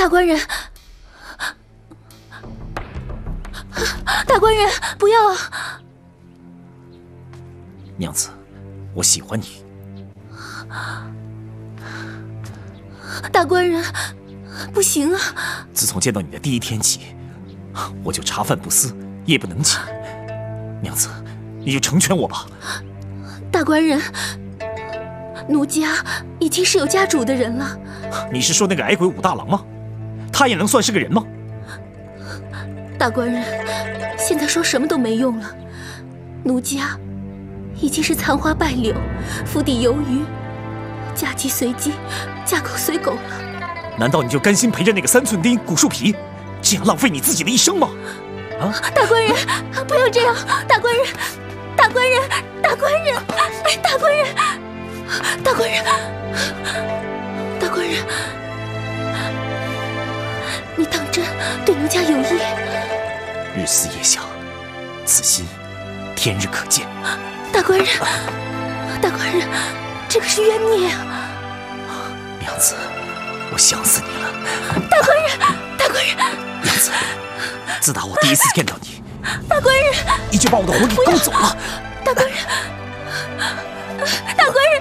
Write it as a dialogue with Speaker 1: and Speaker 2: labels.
Speaker 1: 大官人，大官人，不要啊！
Speaker 2: 娘子，我喜欢你。
Speaker 1: 大官人，不行啊！
Speaker 2: 自从见到你的第一天起，我就茶饭不思，夜不能寝。娘子，你就成全我吧。
Speaker 1: 大官人，奴家已经是有家主的人了。
Speaker 2: 你是说那个矮鬼武大郎吗？他也能算是个人吗？
Speaker 1: 大官人，现在说什么都没用了。奴家已经是残花败柳，釜底游鱼，嫁鸡随鸡，嫁狗随狗了。
Speaker 2: 难道你就甘心陪着那个3寸丁、古树皮，这样浪费你自己的一生吗？啊！
Speaker 1: 大官人，不要这样！大官人，大官人，大官人，大官人，大官人，大官人，你当真对奴家有意？
Speaker 2: 日思夜想，此心天日可见。
Speaker 1: 大官人，大官人，这个是冤孽啊！
Speaker 2: 娘子，我想死你了。
Speaker 1: 大官人，大官人，
Speaker 2: 娘子，自打我第一次见到你，
Speaker 1: 大官人，
Speaker 2: 你就把我的魂给勾走了。
Speaker 1: 大官人，大官人。